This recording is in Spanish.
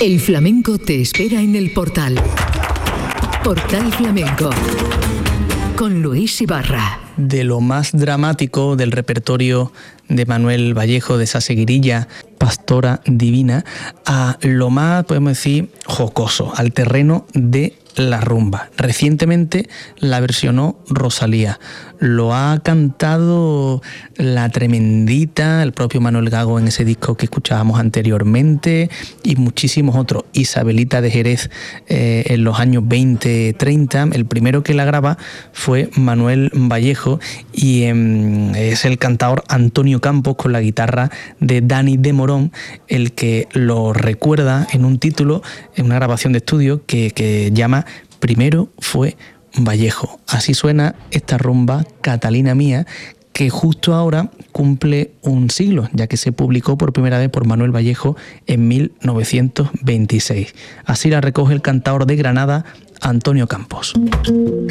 El flamenco te espera en el portal. Portal Flamenco. Con Luis Ibarra. De lo más dramático del repertorio de Manuel Vallejo, de esa seguirilla Pastora Divina, a lo más, podemos decir, jocoso, al terreno de la rumba. Recientemente la versionó Rosalía. Lo ha cantado La Tremendita, el propio Manuel Gago en ese disco que escuchábamos anteriormente, y muchísimos otros. Isabelita de Jerez en los años 20-30. El primero que la graba fue Manuel Vallejo y es el cantador Antonio Campos con la guitarra de Dani de Morón el que lo recuerda en un título, en una grabación de estudio que llama Primero fue Vallejo. Así suena esta rumba Catalina Mía, que justo ahora cumple un siglo, ya que se publicó por primera vez por Manuel Vallejo en 1926. Así la recoge el cantador de Granada, Antonio Campos.